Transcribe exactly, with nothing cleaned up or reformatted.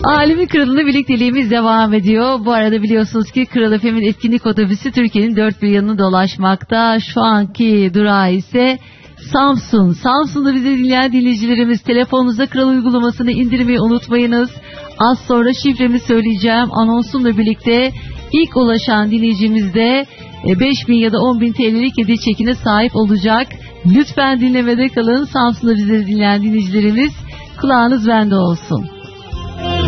Alemin Kralı'nda birlikteliğimiz devam ediyor. Bu arada biliyorsunuz ki Kral F M'in etkinlik otobüsü Türkiye'nin dört bir yanını dolaşmakta. Şu anki durağı ise Samsun. Samsun'da bizi dinleyen dinleyicilerimiz telefonunuzda Kral uygulamasını indirmeyi unutmayınız. Az sonra şifremi söyleyeceğim. Anonsumla birlikte ilk ulaşan dinleyicimiz de beş bin ya da on bin T L'lik hediye çekine sahip olacak. Lütfen dinlemede kalın. Samsun'da bizi dinleyen dinleyicilerimiz, kulağınız bende olsun.